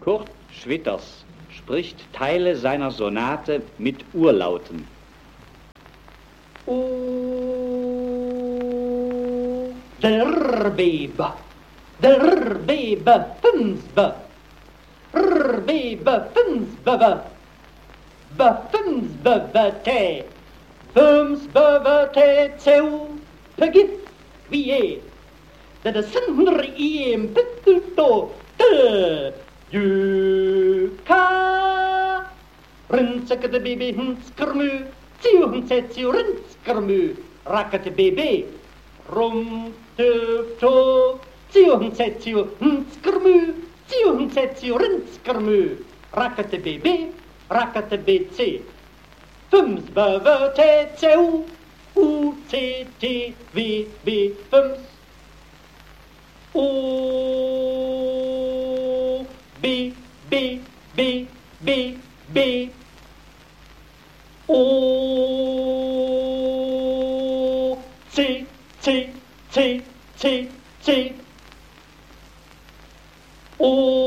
Kurt Schwitters spricht Teile seiner Sonate mit Urlauten. Der Bebe, Finsbe, Bebe, Finsbe, Finsbe, Finsbe, Zeu, Pegif, wie der Sindr im Pittelto, Juka, Rinzeke de Baby Hinskermü, Ziu Rinskermü, Rackete Baby, Rum, Tüfto, Ziu Hinskermü, Ziu Rinskermü, Rackete Baby, Rackete BC, Fünf Böwe, Zeu, U, C, T, W, B, Fünf, O, B, B, B, B, B, O, C, C, C, C, C, O,